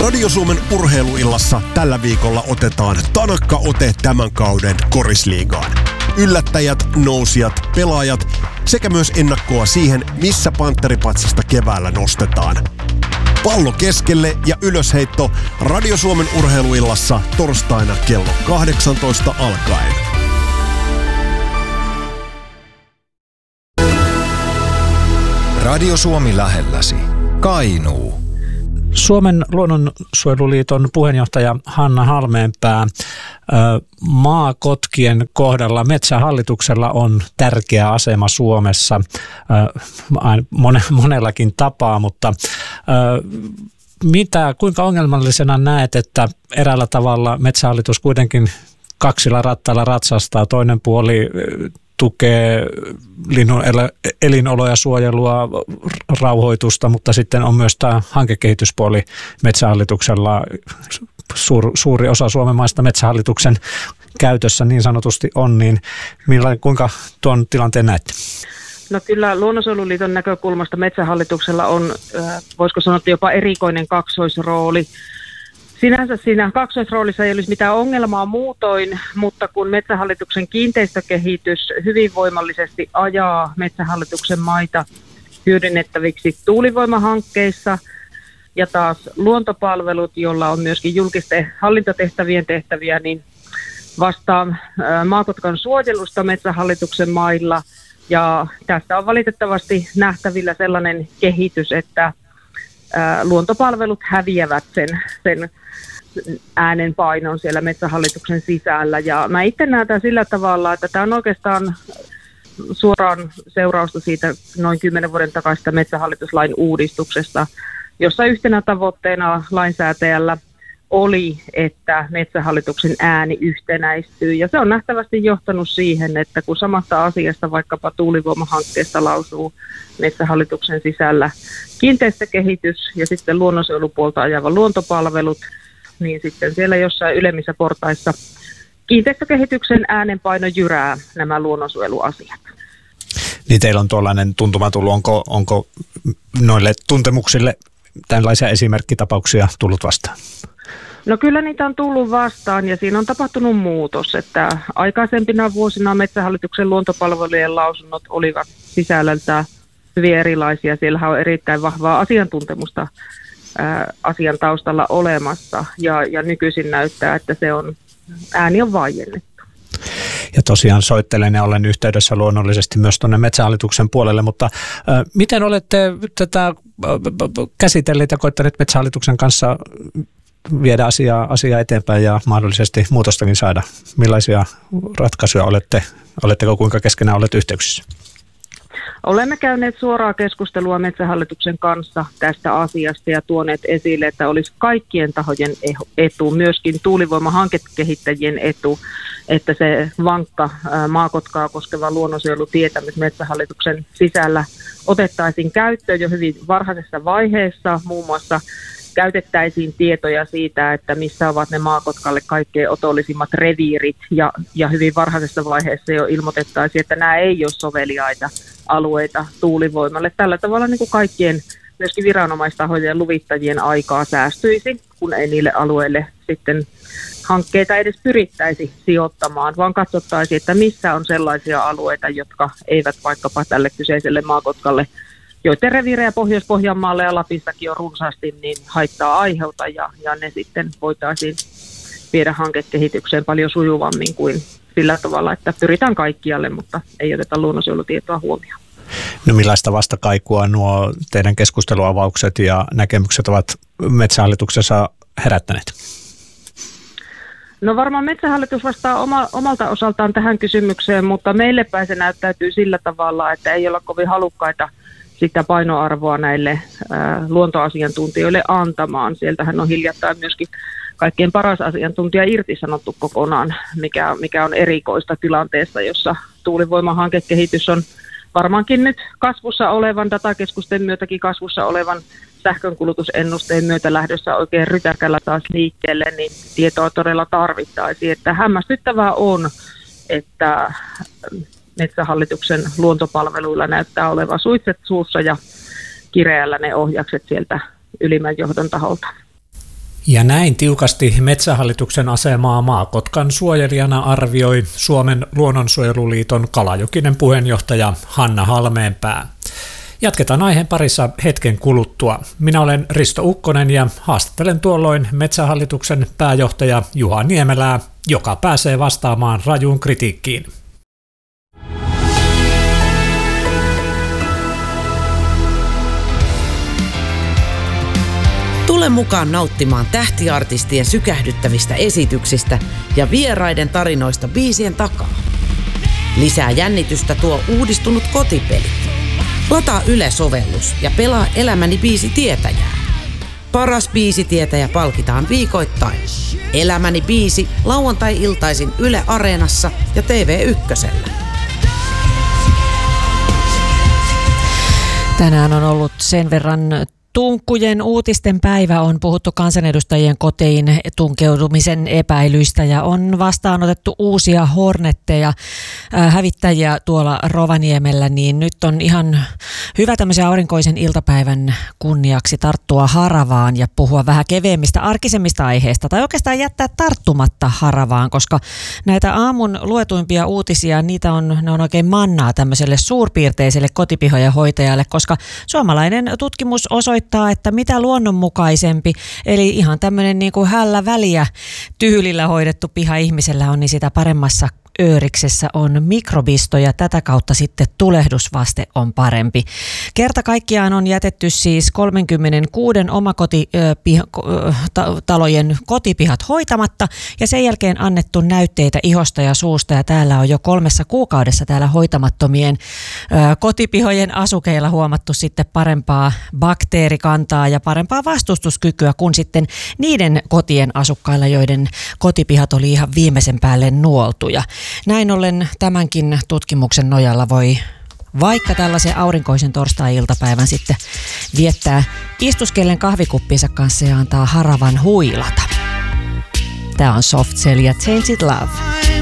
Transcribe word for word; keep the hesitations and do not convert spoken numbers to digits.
Radio Suomen urheiluillassa tällä viikolla otetaan tanakka ote tämän kauden korisliigaan. Yllättäjät, nousijat, pelaajat sekä myös ennakkoa siihen, missä Panteripatsasta keväällä nostetaan. Pallo keskelle ja ylösheitto Radio Suomen urheiluillassa torstaina kello kahdeksantoista alkaen. Radio Suomi lähelläsi. Kainuu. Suomen luonnonsuojeluliiton puheenjohtaja Hanna Halmeenpää. Maakotkien kohdalla Metsähallituksella on tärkeä asema Suomessa monellakin tapaa, mutta mitä, kuinka ongelmallisena näet, että eräällä tavalla Metsähallitus kuitenkin kaksilla rattailla ratsastaa, toinen puoli tukee linnun elinoloja, suojelua, rauhoitusta, mutta sitten on myös tämä hankekehityspuoli Metsähallituksella. Suur, suuri osa Suomen maista Metsähallituksen käytössä niin sanotusti on, niin millä, kuinka tuon tilanteen näette? No kyllä Luonnonsuojeluliiton näkökulmasta Metsähallituksella on, voisiko sanoa, jopa erikoinen kaksoisrooli. Sinänsä siinä kaksoisroolissa ei olisi mitään ongelmaa muutoin, mutta kun Metsähallituksen kiinteistökehitys hyvin voimallisesti ajaa Metsähallituksen maita hyödynnettäviksi tuulivoimahankkeissa ja taas luontopalvelut, jolla on myöskin julkisten hallintotehtävien tehtäviä, niin vastaa Maakotkan suojelusta Metsähallituksen mailla. Ja tästä on valitettavasti nähtävillä sellainen kehitys, että luontopalvelut häviävät sen, sen äänenpainon siellä Metsähallituksen sisällä. Ja mä itse näen tämän sillä tavalla, että tämä on oikeastaan suoraan seurausta siitä noin kymmenen vuoden takaisesta Metsähallituslain uudistuksesta, jossa yhtenä tavoitteena lainsäätäjällä oli, että Metsähallituksen ääni yhtenäistyy. Ja se on nähtävästi johtanut siihen, että kun samasta asiasta vaikkapa tuulivoimahankkeesta lausuu Metsähallituksen sisällä kiinteistökehitys ja sitten luonnonsuojelupuolta ajava luontopalvelut, niin sitten siellä jossain ylemmissä portaissa kiinteistökehityksen äänenpaino jyrää nämä luonnonsuojeluasiat. Niin teillä on tuollainen tuntuma tullut, onko, onko noille tuntemuksille tällaisia esimerkkitapauksia tullut vastaan? No kyllä niitä on tullut vastaan ja siinä on tapahtunut muutos, että aikaisempina vuosina Metsähallituksen luontopalvelujen lausunnot olivat sisällöltään hyvin erilaisia. Siellähän on erittäin vahvaa asiantuntemusta ää, asian taustalla olemassa ja, ja nykyisin näyttää, että se on, ääni on vaiennettu. Ja tosiaan soittelen ja olen yhteydessä luonnollisesti myös tuonne Metsähallituksen puolelle, mutta äh, miten olette tätä äh, käsitelleet ja koettaneet Metsähallituksen kanssa viedä asiaa, asiaa eteenpäin ja mahdollisesti muutostakin saada? Millaisia ratkaisuja olette, oletteko kuinka keskenään olette yhteyksissä? Olemme käyneet suoraa keskustelua Metsähallituksen kanssa tästä asiasta ja tuoneet esille, että olisi kaikkien tahojen etu, myöskin tuulivoimahankekehittäjien etu, että se vankka Maakotkaa koskeva luonnonsuojelutietämys Metsähallituksen sisällä otettaisiin käyttöön jo hyvin varhaisessa vaiheessa, muun muassa käytettäisiin tietoja siitä, että missä ovat ne Maakotkalle kaikkein otollisimmat reviirit ja, ja hyvin varhaisessa vaiheessa jo ilmoitettaisiin, että nämä ei ole soveliaita alueita tuulivoimalle. Tällä tavalla niin kuin kaikkien myöskin viranomaistahojen ja luvittajien aikaa säästyisi, kun ei niille alueille sitten hankkeita edes pyrittäisi sijoittamaan, vaan katsottaisiin, että missä on sellaisia alueita, jotka eivät vaikkapa tälle kyseiselle Maakotkalle, joiden reviirejä Pohjois-Pohjanmaalle ja Lapissakin on runsaasti, niin haittaa aiheuta ja, ja ne sitten voitaisiin viedä hankekehitykseen paljon sujuvammin kuin sillä tavalla, että pyritään kaikkialle, mutta ei oteta luonnonsuojelutietoa huomioon. No millaista vastakaikua nuo teidän keskusteluavaukset ja näkemykset ovat Metsähallituksessa herättäneet? No varmaan Metsähallitus vastaa oma, omalta osaltaan tähän kysymykseen, mutta meille päin se näyttäytyy sillä tavalla, että ei olla kovin halukkaita sitä painoarvoa näille ää, luontoasiantuntijoille antamaan. Sieltähän on hiljattain myöskin kaikkein paras asiantuntija irtisanottu kokonaan, mikä, mikä on erikoista tilanteessa, jossa tuulivoimahankekehitys on varmaankin nyt kasvussa olevan, datakeskusten myötäkin kasvussa olevan sähkönkulutusennusteen myötä lähdössä oikein rytäkällä taas liikkeelle, niin tietoa todella tarvittaisiin. Että hämmästyttävää on, että Metsähallituksen luontopalveluilla näyttää olevan suitset suussa ja kireällä ne ohjakset sieltä ylimmän johdon taholta. Ja näin tiukasti Metsähallituksen asemaa Maakotkan suojelijana arvioi Suomen luonnonsuojeluliiton Kalajokinen puheenjohtaja Hanna Halmeenpää. Jatketaan aiheen parissa hetken kuluttua. Minä olen Risto Ukkonen ja haastattelen tuolloin Metsähallituksen pääjohtaja Juha Niemelää, joka pääsee vastaamaan rajuun kritiikkiin. Tule mukaan nauttimaan tähtiartistien sykähdyttävistä esityksistä ja vieraiden tarinoista biisien takaa. Lisää jännitystä tuo uudistunut kotipeli. Lataa Yle-sovellus ja pelaa Elämäni biisitietäjää. Paras biisitietäjä palkitaan viikoittain. Elämäni biisi lauantai-iltaisin Yle Areenassa ja T V ykkösellä. Tänään on ollut sen verran tunkkujen uutisten päivä, on puhuttu kansanedustajien koteihin tunkeutumisen epäilyistä ja on vastaanotettu uusia Hornetteja, äh, hävittäjiä tuolla Rovaniemellä, niin nyt on ihan hyvä tämmöisen aurinkoisen iltapäivän kunniaksi tarttua haravaan ja puhua vähän keveämmistä arkisemmista aiheista tai oikeastaan jättää tarttumatta haravaan, koska näitä aamun luetuimpia uutisia, niitä on, ne on oikein mannaa tämmöiselle suurpiirteiselle kotipihojen hoitajalle, koska suomalainen tutkimus osoittaa, että mitä luonnonmukaisempi, eli ihan tämmöinen niin kuin hällä väliä tyylillä hoidettu piha ihmisellä on, niin sitä paremmassa ööriksessä on mikrobisto ja tätä kautta sitten tulehdusvaste on parempi. Kerta kaikkiaan on jätetty siis kolmekymmentäkuusi omakotitalojen kotipihat hoitamatta ja sen jälkeen annettu näytteitä ihosta ja suusta ja täällä on jo kolmessa kuukaudessa täällä hoitamattomien ö, kotipihojen asukeilla huomattu sitten parempaa bakteerikantaa ja parempaa vastustuskykyä kuin sitten niiden kotien asukkailla, joiden kotipihat oli ihan viimeisen päälle nuoltuja. Näin ollen tämänkin tutkimuksen nojalla voi vaikka tällaisen aurinkoisen torstai-iltapäivän sitten viettää istuskellen kahvikuppinsa kanssa ja antaa haravan huilata. Tämä on Soft Cell ja Change It Love.